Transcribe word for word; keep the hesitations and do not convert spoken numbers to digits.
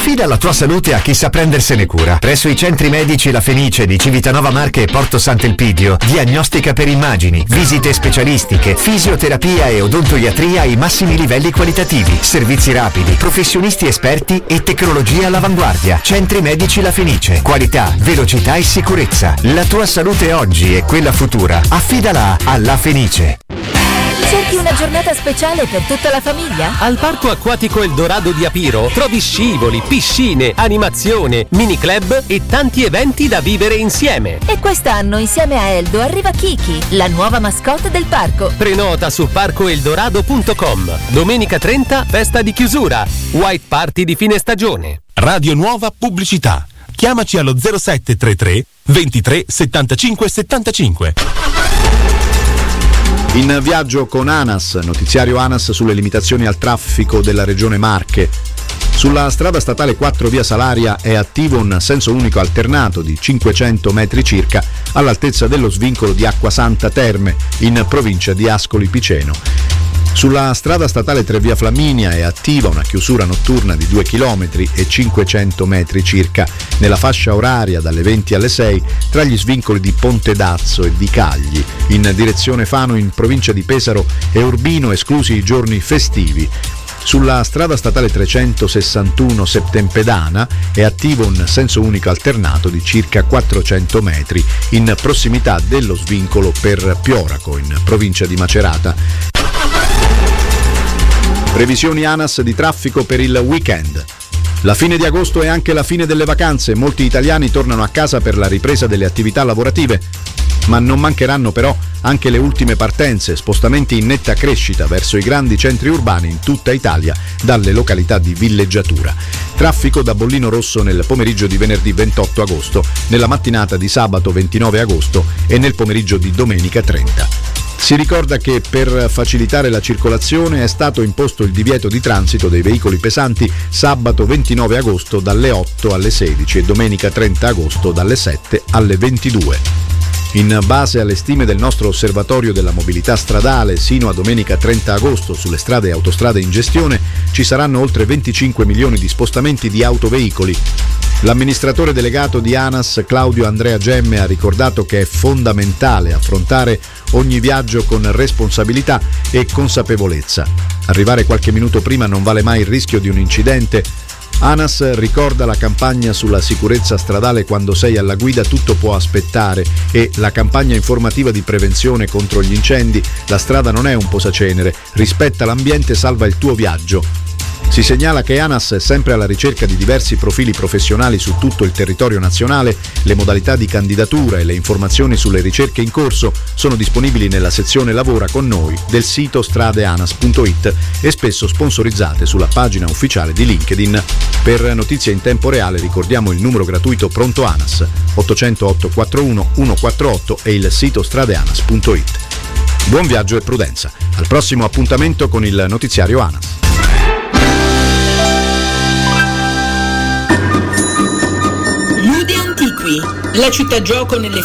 Affida la tua salute a chi sa prendersene cura. Presso i centri medici La Fenice di Civitanova Marche e Porto Sant'Elpidio, diagnostica per immagini, visite specialistiche, fisioterapia e odontoiatria ai massimi livelli qualitativi, servizi rapidi, professionisti esperti e tecnologia all'avanguardia. Centri medici La Fenice. Qualità, velocità e sicurezza. La tua salute oggi e quella futura. Affidala a La Fenice. Cerchi una giornata speciale per tutta la famiglia? Al Parco Acquatico Eldorado di Apiro trovi scivoli, piscine, animazione, mini club e tanti eventi da vivere insieme. E quest'anno insieme a Eldo arriva Kiki, la nuova mascotte del parco. Prenota su parco eldorado punto com. Domenica trenta, festa di chiusura. White Party di fine stagione. Radio Nuova Pubblicità. Chiamaci allo zero sette tre tre ventitré settantacinque settantacinque. In viaggio con ANAS, notiziario ANAS sulle limitazioni al traffico della regione Marche. Sulla strada statale quattro via Salaria è attivo un senso unico alternato di cinquecento metri circa all'altezza dello svincolo di Acquasanta Terme in provincia di Ascoli Piceno. Sulla strada statale tre via Flaminia è attiva una chiusura notturna di due chilometri e cinquecento metri circa nella fascia oraria dalle venti alle sei tra gli svincoli di Ponte d'Azzo e di Cagli in direzione Fano in provincia di Pesaro e Urbino, esclusi i giorni festivi. Sulla strada statale trecentosessantuno Septempedana è attivo un senso unico alternato di circa quattrocento metri in prossimità dello svincolo per Pioraco in provincia di Macerata. Previsioni ANAS di traffico per il weekend. La fine di agosto è anche la fine delle vacanze, molti italiani tornano a casa per la ripresa delle attività lavorative, ma non mancheranno però anche le ultime partenze, spostamenti in netta crescita verso i grandi centri urbani in tutta Italia dalle località di villeggiatura. Traffico da bollino rosso nel pomeriggio di venerdì ventotto agosto, nella mattinata di sabato ventinove agosto e nel pomeriggio di domenica trenta. Si ricorda che per facilitare la circolazione è stato imposto il divieto di transito dei veicoli pesanti sabato ventinove agosto dalle otto alle sedici e domenica trenta agosto dalle sette alle ventidue. In base alle stime del nostro osservatorio della mobilità stradale, sino a domenica trenta agosto sulle strade e autostrade in gestione ci saranno oltre venticinque milioni di spostamenti di autoveicoli. L'amministratore delegato di ANAS, Claudio Andrea Gemme, ha ricordato che è fondamentale affrontare ogni viaggio con responsabilità e consapevolezza. Arrivare qualche minuto prima non vale mai il rischio di un incidente. ANAS ricorda la campagna sulla sicurezza stradale Quando sei alla guida tutto può aspettare e la campagna informativa di prevenzione contro gli incendi La strada non è un posacenere, rispetta l'ambiente, salva il tuo viaggio. Si segnala che ANAS è sempre alla ricerca di diversi profili professionali su tutto il territorio nazionale. Le modalità di candidatura e le informazioni sulle ricerche in corso sono disponibili nella sezione Lavora con noi del sito stradeanas punto it e spesso sponsorizzate sulla pagina ufficiale di LinkedIn. Per notizie in tempo reale ricordiamo il numero gratuito Pronto ANAS ottocento otto quattro uno uno quattro otto e il sito stradeanas punto it. Buon viaggio e prudenza. Al prossimo appuntamento con il notiziario ANAS. La città gioco nelle